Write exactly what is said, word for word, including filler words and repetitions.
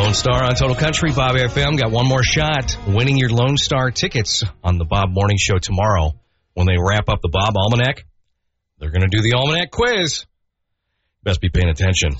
Lone Star on Total Country, Bob F M. Got one more shot winning your Lone Star tickets on the Bob Morning Show tomorrow. When they wrap up the Bob Almanac, they're going to do the Almanac quiz. Best be paying attention.